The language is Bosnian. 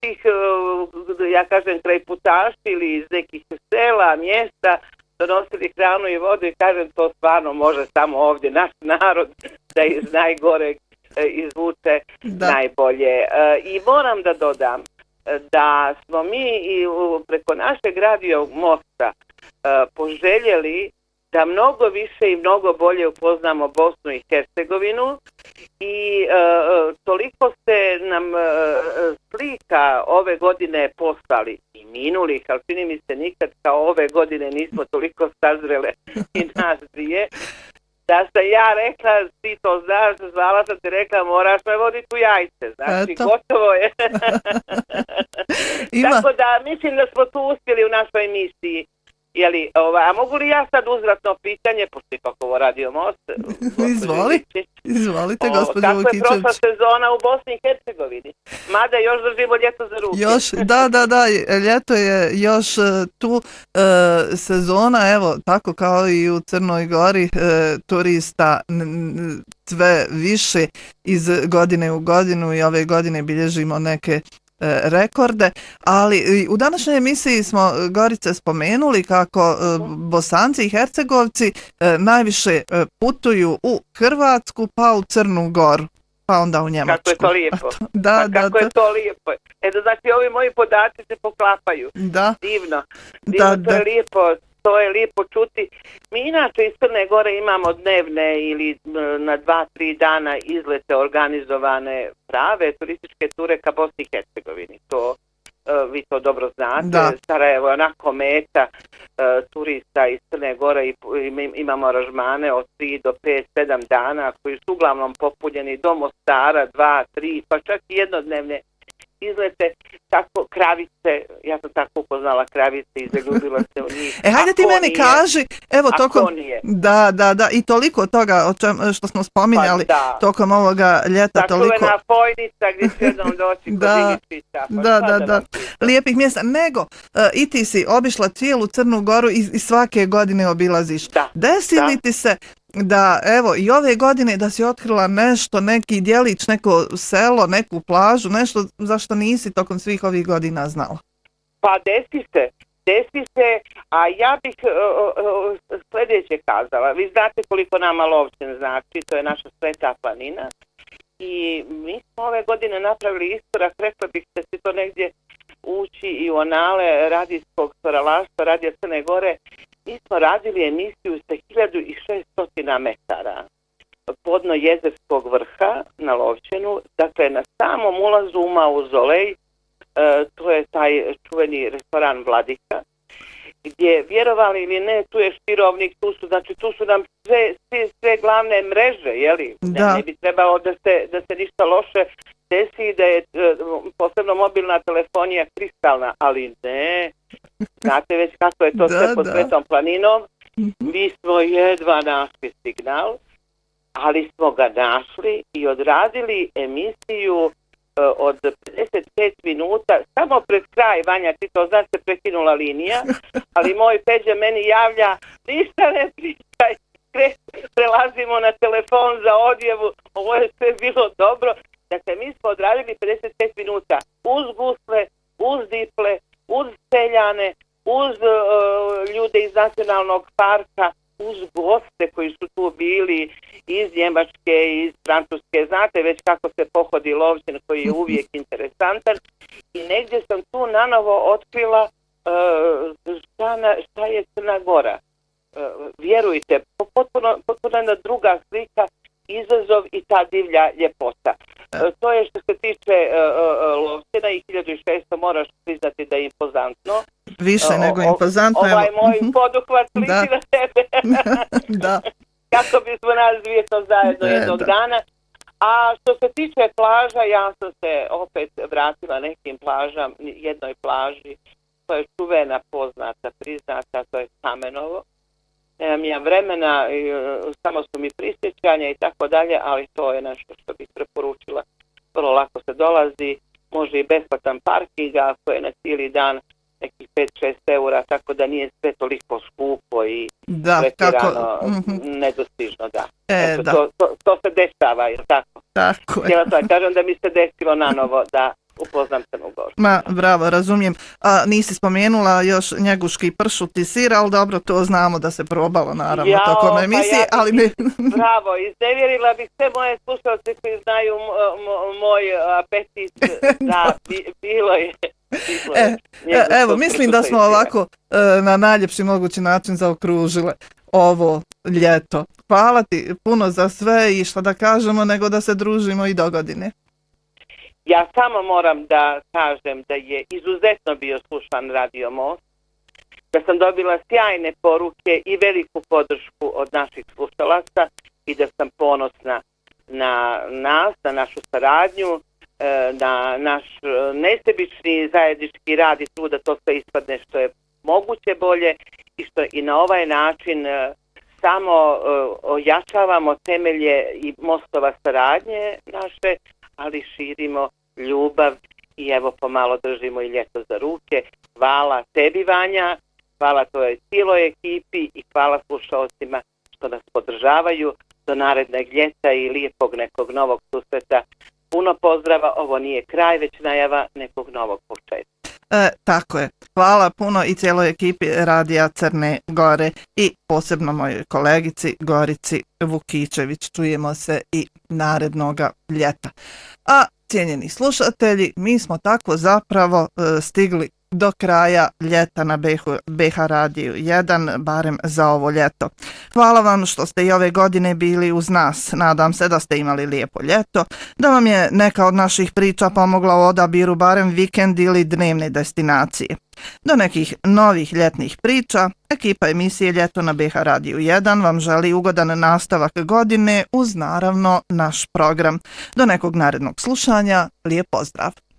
tih, ja kažem, krajputaši ili iz nekih sela, mjesta, donosili hranu i vodu i kažem, to stvarno može samo ovdje naš narod da iz najgoreg izvuče najbolje. I moram da dodam da smo mi i preko našeg radio mosta poželjeli da mnogo više i mnogo bolje upoznamo Bosnu i Hercegovinu i toliko ste nam slika ove godine poslali i minulih, ali čini mi se nikad kao ove godine nismo toliko sazrele i nas dvije, da sam ja rekla, ti to znaš, zvala sam te rekla, moraš me voditi u jajce, znači gotovo je. Tako da mislim da smo tu uspjeli u našoj emisiji. Jeli, a mogu li ja sad uzvratno pitanje, pošto ipak ovo Radio Most? Izvolite, gospođo Vukićević. Kako je prošla sezona u Bosni i Hercegovini? Mada još držimo ljeto za ruke. Da, ljeto je još tu sezona, evo, tako kao i u Crnoj Gori, turista sve više iz godine u godinu i ove godine bilježimo neke rekorde, ali u današnjoj emisiji smo, Gorice, spomenuli kako Bosanci i Hercegovci najviše putuju u Hrvatsku pa u Crnu Goru, pa onda u Njemačku. Kako je to lijepo. Kako je to lijepo. Znači ovi moji podaci se poklapaju. Divno. To je lijepo. To je lijepo čuti. Mi inače iz Crne Gore imamo dnevne ili na 2-3 dana izlete organizovane prave turističke ture ka Bosni i Hercegovini. To vi to dobro znate. Sarajevo je onako meta turista iz Crne Gore i imamo aranžmane od 3 do 5-7 dana koji su uglavnom popunjeni do Mostara, 2-3, pa čak i jednodnevne izlete, tako Kravice, ja sam tako upoznala Kravice i zaljubila se u njih. Hajde ti meni kaži, evo tokom, da, i toliko toga što smo spominjali tokom ovoga ljeta, toliko. Čuvena Fojnica gdje će jednom doći kod Dimitrića. Da, lijepih mjesta, nego i ti si obišla cijelu Crnu Goru i svake godine obilaziš. Desi li ti se da evo i ove godine da si otkrila nešto, neki djelić, neko selo, neku plažu, nešto zašto nisi tokom svih ovih godina znala? Pa desi se, a ja bih sljedeće kazala. Vi znate koliko nama Lovćen znači, to je naša sveta planina i mi smo ove godine napravili iskorak, rekla bih da se to negdje ući i u anale radijskog stvaralaštva Radija Crne Gore. Mi smo radili emisiju sa 1600 metara podno Jezerskog vrha na Lovćenu, dakle na samom ulazu u Mauzolej, to je taj čuveni restoran Vladika, gdje, vjerovali ili ne, tu je Špirovnik, tu su nam sve glavne mreže, jeli? Ne bi trebalo da se ništa loše desi, da je posebno mobilna telefonija kristalna, ali ne, znate već kako je to sve pod Svetom planinom. Mi smo jedva našli signal, ali smo ga našli i odradili emisiju od 55 minuta, samo pred kraj, Vanja, ti to znaš, se prekinula linija, ali moj Peđa meni javlja, ništa ne pričaj, prelazimo na telefon za odjevu, ovo je sve bilo dobro. Dakle, mi smo odradili 55 minuta uz gusle, uz diple, uz seljane, uz ljude iz nacionalnog parka, uz goste koji su tu bili iz Njemačke, iz Francuske. Znate već kako se pohodi Lovćen koji je uvijek interesantan. I negdje sam tu nanovo otkrila šta je Crna Gora. Vjerujte, potpuno jedna druga slika, izazov i ta divlja ljepota. To je što se tiče Lovćena i 1600 moraš priznati da je impozantno. Više nego impozantno. Ovaj moj poduhvat liči na tebe. Kako bismo nas dvije to zajedno jednog dana. A što se tiče plaža, ja sam se opet vratila nekim plažama, jednoj plaži, to je čuvena, poznata, priznata, to je Kamenovo. Nemam ja vremena, samo su mi prisjećanja i tako dalje, ali to je nešto što bih preporučila. Vrlo lako se dolazi, može i besplatan parking, ako je na cijeli dan nekih 5-6 eura, tako da nije sve toliko skupo i pretjerano nedostižno. To se dešava, je li tako? Tako je. Htjela sam kažem da mi se desilo nanovo da upoznam Crnu Goru. Ma, bravo, razumijem. A nisi spomenula još njeguški pršut i sir, ali dobro, to znamo da se probalo, naravno, tokom emisije, ali ne... Bravo, iznevjerila bih sve moje slušalce koji znaju moj apetit, da, bilo je. Evo, mislim da smo ovako na najljepši mogući način zaokružile ovo ljeto. Hvala ti puno za sve i što da kažemo, nego da se družimo i do godine. Ja samo moram da kažem da je izuzetno bio slušan Radio Most, da sam dobila sjajne poruke i veliku podršku od naših slušalaca i da sam ponosna na nas, na našu saradnju, na naš nesebični zajednički rad i trud da to sve ispadne što je moguće bolje i što i na ovaj način samo ojačavamo temelje i mostova saradnje naše, ali širimo ljubav i evo pomalo držimo i ljeto za ruke. Hvala tebi, Vanja, hvala tvojoj cijeloj ekipi i hvala slušalcima što nas podržavaju do narednog ljeta i lijepog nekog novog susreta. Puno pozdrava, ovo nije kraj, već najava nekog novog početka. Tako je. Hvala puno i cijeloj ekipi Radija Crne Gore i posebno mojoj kolegici Gorici Vukičević. Čujemo se i narednoga ljeta. A cijenjeni slušatelji, mi smo tako zapravo stigli do kraja ljeta na BH Radiju 1, barem za ovo ljeto. Hvala vam što ste i ove godine bili uz nas. Nadam se da ste imali lijepo ljeto, da vam je neka od naših priča pomogla u odabiru barem vikend ili dnevne destinacije. Do nekih novih ljetnih priča, ekipa emisije Ljeto na BH Radiju 1 vam želi ugodan nastavak godine uz naravno naš program. Do nekog narednog slušanja, lijep pozdrav!